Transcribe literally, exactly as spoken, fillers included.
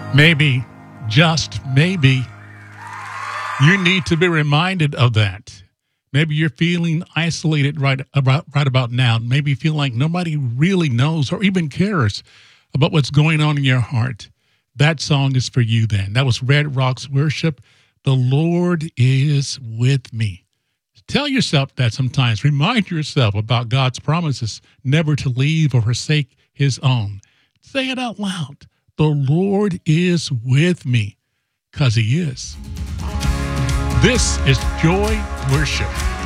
Maybe, just maybe, you need to be reminded of that. Maybe you're feeling isolated right about right about now. Maybe you feel like nobody really knows or even cares about what's going on in your heart. That song is for you then. That was Red Rocks Worship. The Lord is with me. Tell yourself that sometimes. Remind yourself about God's promises never to leave or forsake his own. Say it out loud. The Lord is with me, because he is. This is Joy Worship.